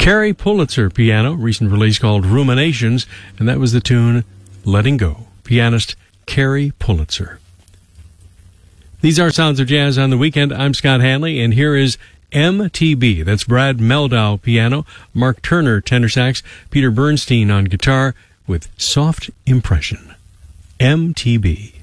Carrie Pulitzer piano, recent release called Ruminations, and that was the tune Letting Go. Pianist Carrie Pulitzer. These are Sounds of Jazz on the Weekend. I'm Scott Hanley, and here is MTB. That's Brad Meldau piano, Mark Turner tenor sax, Peter Bernstein on guitar with Soft Impression. MTB.